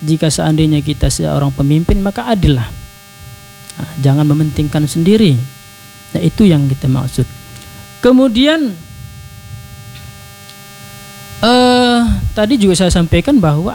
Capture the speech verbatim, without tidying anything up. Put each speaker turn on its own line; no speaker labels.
jika seandainya kita seorang pemimpin, maka adillah. Nah, jangan mementingkan sendiri. Nah, itu yang kita maksud. Kemudian eh, tadi juga saya sampaikan bahwa